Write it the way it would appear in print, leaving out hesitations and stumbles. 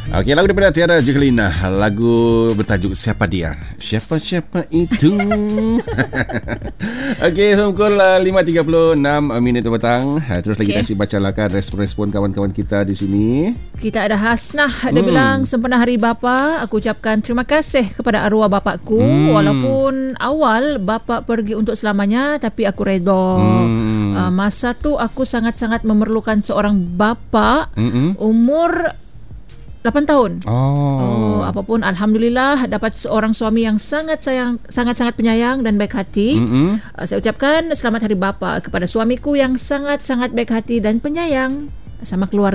Okey, lagu daripada Tiara Jekalina, lagu bertajuk Siapa Dia. Siapa itu? Okey, pukul 5.36 minit petang. Terus lagi kasih bacakan respon-respon kawan-kawan kita di sini. Kita ada Hasnah, dia bilang sempena Hari Bapa, aku ucapkan terima kasih kepada arwah bapakku. Walaupun awal bapa pergi untuk selamanya, tapi aku redha. Masa tu aku sangat-sangat memerlukan seorang bapa. Umur 8 tahun. Apapun, alhamdulillah dapat seorang suami yang sangat-sangat penyayang dan baik hati. Saya ucapkan selamat Hari Bapa kepada suamiku yang sangat-sangat baik hati dan penyayang sama keluarga.